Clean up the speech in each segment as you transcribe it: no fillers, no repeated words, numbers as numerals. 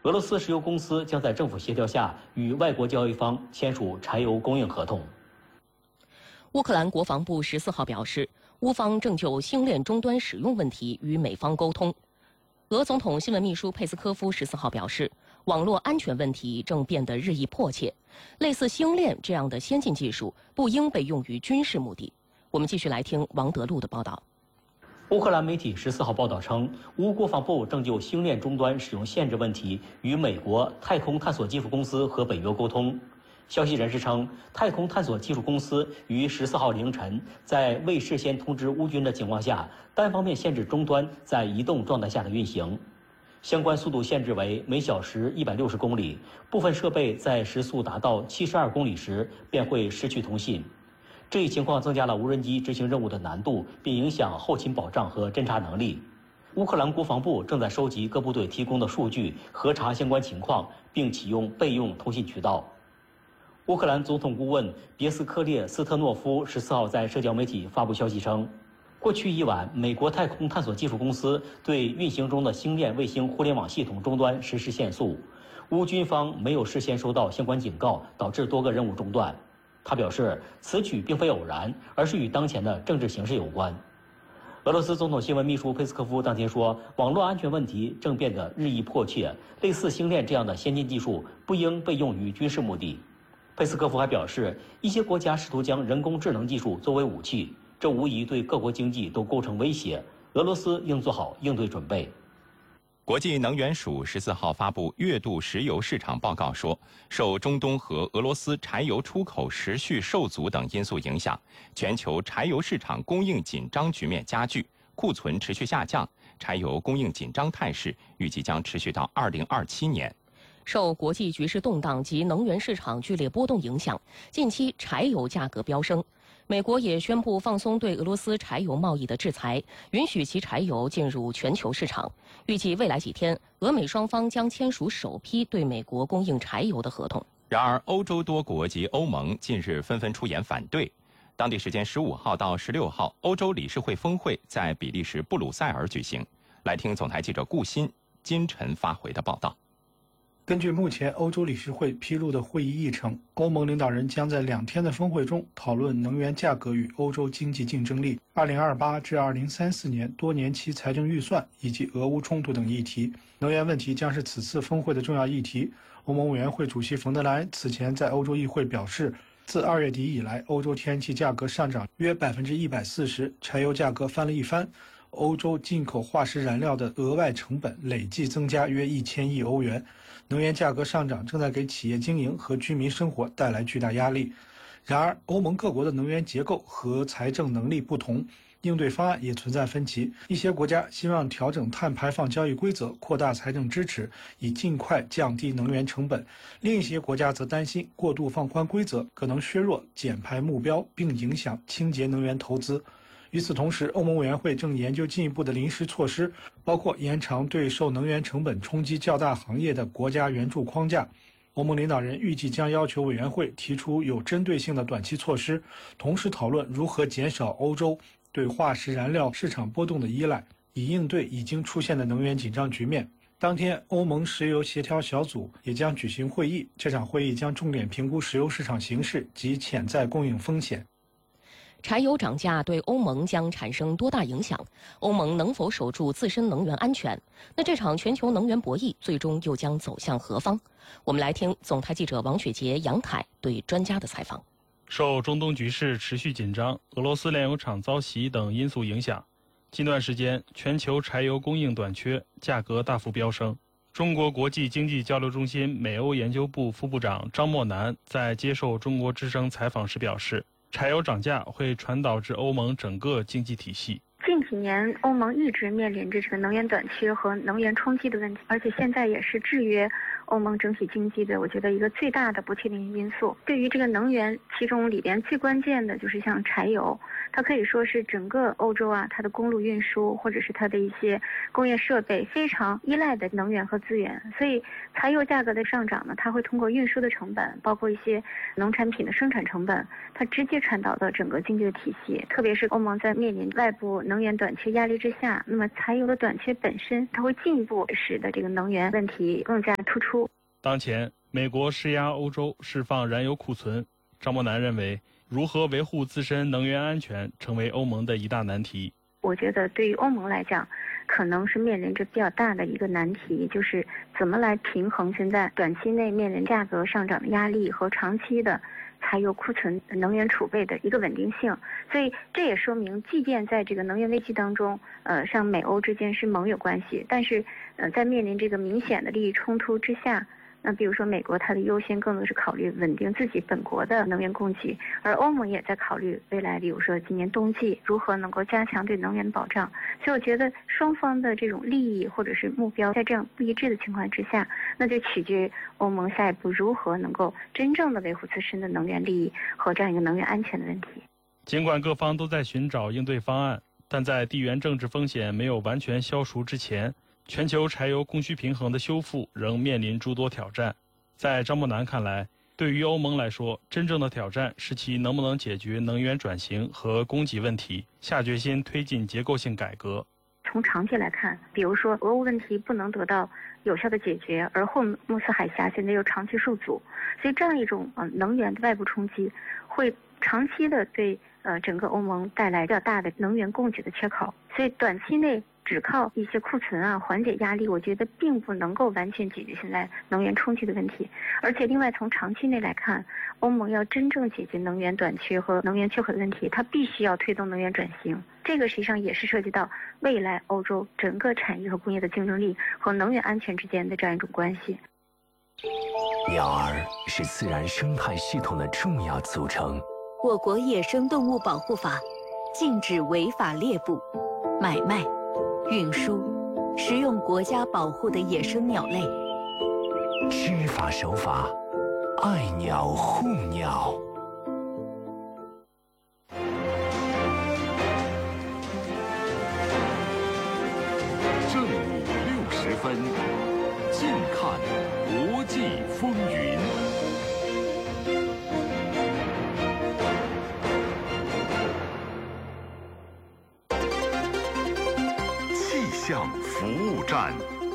俄罗斯石油公司将在政府协调下与外国交易方签署柴油供应合同。 乌克兰国防部14号表示，乌方正就星链终端使用问题与美方沟通。俄总统新闻秘书佩斯科夫14号表示，网络安全问题正变得日益迫切，类似星链这样的先进技术不应被用于军事目的。我们继续来听王德禄的报道。 乌克兰媒体14号报道称，乌国防部正就星链终端使用限制问题与美国太空探索技术公司和北约沟通。消息人士称，太空探索技术公司于14号凌晨在未事先通知乌军的情况下，单方面限制终端在移动状态下的运行。相关速度限制为每小时160公里，部分设备在时速达到72公里时便会失去通信。这一情况增加了无人机执行任务的难度，并影响后勤保障和侦察能力。乌克兰国防部正在收集各部队提供的数据，核查相关情况，并启用备用通信渠道。乌克兰总统顾问别斯科列斯特诺夫14号在社交媒体发布消息称，过去一晚，美国太空探索技术公司对运行中的星链卫星互联网系统终端实施限速，乌军方没有事先收到相关警告，导致多个任务中断。他表示，此举并非偶然，而是与当前的政治形势有关。俄罗斯总统新闻秘书佩斯科夫当天说，网络安全问题正变得日益迫切，类似星链这样的先进技术不应被用于军事目的。佩斯科夫还表示，一些国家试图将人工智能技术作为武器，这无疑对各国经济都构成威胁。俄罗斯应做好应对准备。 国际能源署14号发布月度石油市场报告说，受中东和俄罗斯柴油出口持续受阻等因素影响，全球柴油市场供应紧张局面加剧，库存持续下降，柴油供应紧张态势预计将持续到2027年。 受国际局势动荡及能源市场剧烈波动影响，近期柴油价格飙升。美国也宣布放松对俄罗斯柴油贸易的制裁，允许其柴油进入全球市场。预计未来几天，俄美双方将签署首批对美国供应柴油的合同。 然而，欧洲多国及欧盟近日纷纷出言反对。当地时间15号到16号，欧洲理事会峰会在比利时布鲁塞尔举行。来听总台记者顾鑫、金晨发回的报道。 根据目前欧洲理事会披露的会议议程，欧盟领导人将在2天的峰会中讨论能源价格与欧洲经济竞争力、2028至2034年多年期财政预算以及俄乌冲突等议题。能源问题将是此次峰会的重要议题。欧盟委员会主席冯德莱恩此前在欧洲议会表示，自2月底以来，欧洲天然气价格上涨约140%，柴油价格翻了一番。欧洲进口化石燃料的额外成本累计增加约1000亿欧元，能源价格上涨正在给企业经营和居民生活带来巨大压力。然而，欧盟各国的能源结构和财政能力不同，应对方案也存在分歧。一些国家希望调整碳排放交易规则，扩大财政支持，以尽快降低能源成本；另一些国家则担心过度放宽规则可能削弱减排目标，并影响清洁能源投资。与此同时，欧盟委员会正研究进一步的临时措施，包括延长对受能源成本冲击较大行业的国家援助框架。欧盟领导人预计将要求委员会提出有针对性的短期措施，同时讨论如何减少欧洲对化石燃料市场波动的依赖，以应对已经出现的能源紧张局面。当天，欧盟石油协调小组也将举行会议，这场会议将重点评估石油市场形势及潜在供应风险。 柴油涨价对欧盟将产生多大影响？欧盟能否守住自身能源安全？那这场全球能源博弈最终又将走向何方？我们来听总台记者王雪杰、杨凯对专家的采访。 受中东局势持续紧张、俄罗斯炼油厂遭袭等因素影响，近段时间全球柴油供应短缺，价格大幅飙升。中国国际经济交流中心美欧研究部副部长张默南在接受中国之声采访时表示，柴油涨价会传导至欧盟整个经济体系。 近几年，欧盟一直面临着这个能源短缺和能源冲击的问题，而且现在也是制约欧盟整体经济的，我觉得一个最大的不确定因素。对于这个能源，其中里边最关键的就是像柴油，它可以说是整个欧洲它的公路运输或者是它的一些工业设备非常依赖的能源和资源。所以柴油价格的上涨呢，它会通过运输的成本，包括一些农产品的生产成本，它直接传导到整个经济的体系。特别是欧盟在面临外部能能源短缺压力之下，那么柴油的短缺本身它会进一步使得这个能源问题更加突出。 当前，美国施压欧洲释放燃油库存，张伯南认为，如何维护自身能源安全成为欧盟的一大难题。 我觉得对于欧盟来讲，可能是面临着比较大的一个难题，就是怎么来平衡现在短期内面临价格上涨的压力和长期的柴油库存能源储备的一个稳定性。所以这也说明，即便在这个能源危机当中，像美欧之间是盟友关系，但是在面临这个明显的利益冲突之下，那比如说美国它的优先更多是考虑稳定自己本国的能源供给，而欧盟也在考虑未来，比如说今年冬季如何能够加强对能源保障。所以我觉得双方的这种利益或者是目标在这样不一致的情况之下，那就取决于欧盟下一步如何能够真正的维护自身的能源利益和这样一个能源安全的问题。 尽管各方都在寻找应对方案，但在地缘政治风险没有完全消除之前，全球柴油供需平衡的修复仍面临诸多挑战。在张伯南看来，对于欧盟来说，真正的挑战是其能不能解决能源转型和供给问题，下决心推进结构性改革。 从长期来看，比如说俄乌问题不能得到有效的解决，而霍姆斯海峡现在又长期受阻，所以这样一种能源的外部冲击会长期的对整个欧盟带来比较大的能源供给的缺口。所以短期内只靠一些库存缓解压力，我觉得并不能够完全解决现在能源冲击的问题。而且另外从长期内来看，欧盟要真正解决能源短缺和能源缺口的问题，它必须要推动能源转型。这个实际上也是涉及到未来欧洲整个产业和工业的竞争力和能源安全之间的这样一种关系。 鸟儿是自然生态系统的重要组成。 我国野生动物保护法禁止违法猎捕、买卖、运输、食用国家保护的野生鸟类。 知法守法，爱鸟护鸟。 正午60分，近看国际风云。气象服务站。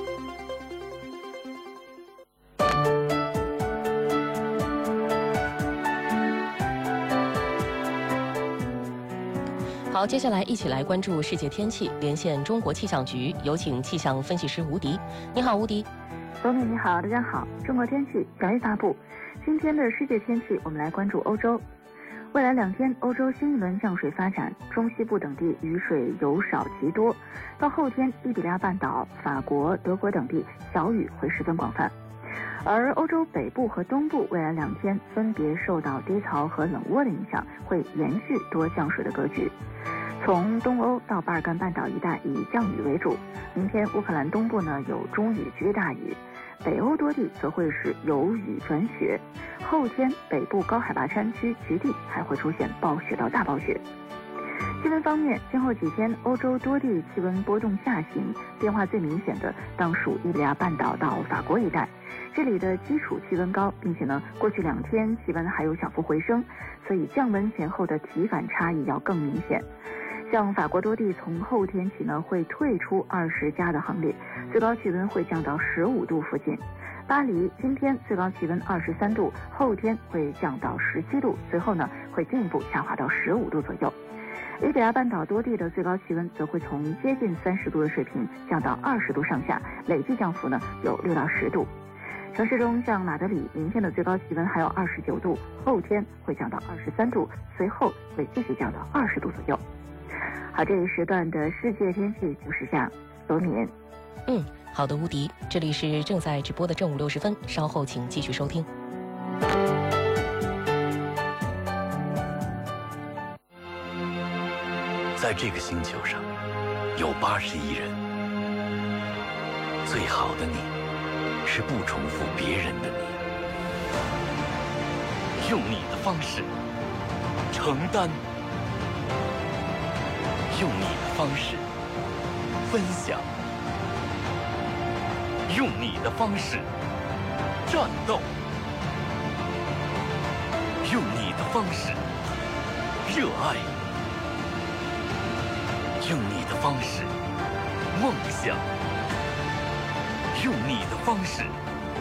好，接下来一起来关注世界天气，连线中国气象局，有请气象分析师吴迪。你好，吴迪。 罗敏你好，大家好。中国天气小月发布，今天的世界天气，我们来关注欧洲。未来2天，欧洲新一轮降水发展，中西部等地雨水由少及多。到后天，伊比利亚半岛、法国、德国等地小雨会十分广泛。而欧洲北部和东部未来2天分别受到低槽和冷涡的影响，会延续多降水的格局。从东欧到巴尔干半岛一带以降雨为主，明天乌克兰东部呢有中雨至大雨，北欧多地则会是由雨转雪。后天北部高海拔山区局地还会出现暴雪到大暴雪。气温方面，今后几天欧洲多地气温波动下行，变化最明显的当属伊比利亚半岛到法国一带，这里的基础气温高，并且呢过去2天气温还有小幅回升，所以降温前后的体感差异要更明显。像法国多地从后天起呢会退出20加的行列，最高气温会降到15度附近。巴黎今天最高气温23度，后天会降到17度，随后呢会进一步下滑到15度左右。伊比利亚半岛多地的最高气温则会从接近30度的水平降到20度上下，累计降幅呢有6到10度。城市中像马德里明天的最高气温还有29度，后天会降到23度，随后会继续降到20度左右。好，这一时段的世界天气就是这样。罗敏。 好的，吴迪，这里是正在直播的正午60分，稍后请继续收听。 在这个星球上，有80亿人。最好的你，是不重复别人的你。用你的方式承担，用你的方式分享，用你的方式战斗，用你的方式热爱。 用你的方式，梦想；用你的方式，